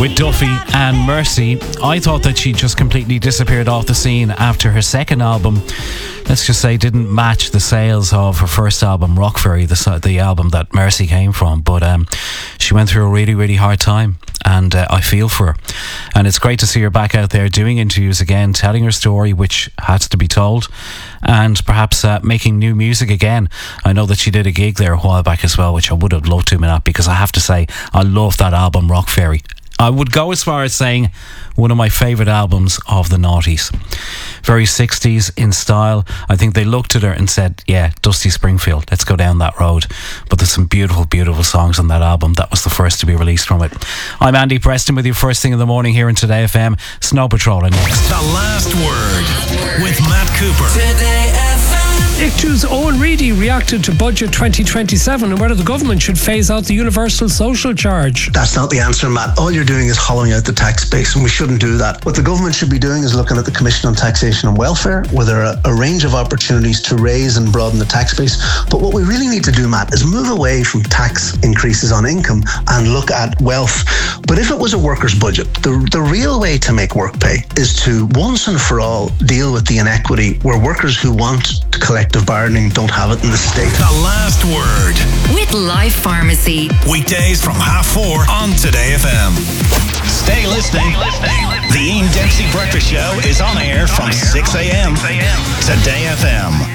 With Duffy and Mercy. I thought that she just completely disappeared off the scene after her second album, let's just say, didn't match the sales of her first album, Rock Fairy, the album that Mercy came from. But she went through a really, really hard time, and I feel for her. And it's great to see her back out there doing interviews again, telling her story, which has to be told, and perhaps making new music again. I know that she did a gig there a while back as well, which I would have loved to have been at, because I have to say, I love that album, Rock Fairy. I would go as far as saying one of my favourite albums of the noughties. Very 60s in style. I think they looked at her and said, yeah, Dusty Springfield, let's go down that road. But there's some beautiful, beautiful songs on that album. That was the first to be released from it. I'm Andy Preston with you first thing in the morning here in Today FM. Snow Patrol next. The Last Word with Matt Cooper. Today FM. ICTU's Owen Reedy reacted to Budget 2027 and whether the government should phase out the universal social charge. That's not the answer, Matt. All you're doing is hollowing out the tax base, and we shouldn't do that. What the government should be doing is looking at the Commission on Taxation and Welfare, where there are a range of opportunities to raise and broaden the tax base. But what we really need to do, Matt, is move away from tax increases on income and look at wealth. But if it was a workers' budget, the real way to make work pay is to once and for all deal with the inequity where workers who want collective bargaining don't have it in the state. The Last Word with Life Pharmacy. Weekdays from 4:30 on Today FM. Stay listening. The Ian Dempsey Breakfast Show is on air from 6 a.m. Today FM.